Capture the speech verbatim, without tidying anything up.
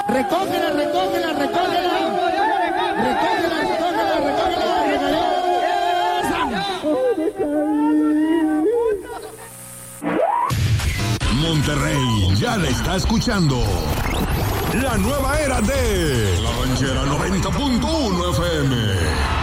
Recógela, recógela, recógela. Recógela, recógela, recógela, recógela. Monterrey ya la está escuchando. La nueva era de La Ranchera noventa punto uno F M.